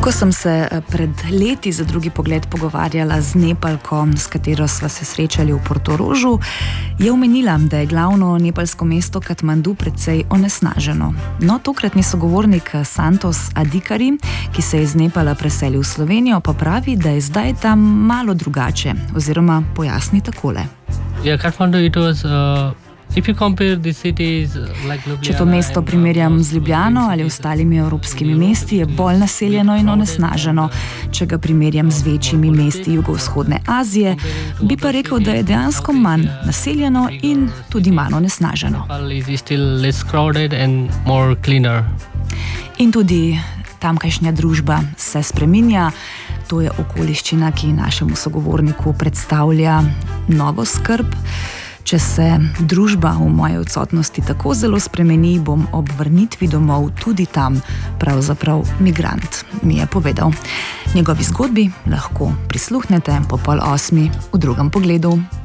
Ko sem se pred leti za drugi pogled pogovarjala z Nepalko, s katero sva se srečali v Portorožu, je omenila, da je glavno nepalsko mesto Katmandu precej onesnaženo. No, tokratni sogovornik Santos Adhikari, ki se je iz Nepala preselil v Slovenijo, pa pravi, da je zdaj tam malo drugače, oziroma pojasni takole. Kathmandu, it was, if you compare the cities like Ljubljana, če to mesto primerjam z Ljubljano ali ostalimi evropskimi mesti, je bolj naseljeno in onesnaženo. Če ga primerjam z večjimi mesti jugovzhodne Azije, bi pa rekel, da je dejansko manj naseljeno in tudi manj onesnaženo. In tudi tamkajšnja družba se spreminja. To je okoliščina, ki našemu sogovorniku predstavlja novo skrb. Če se družba v moji odsotnosti tako zelo spremeni, bom ob vrnitvi domov tudi tam pravzaprav migrant, mi je povedal. Njegovi zgodbi lahko prisluhnete po 7:30 v drugem pogledu.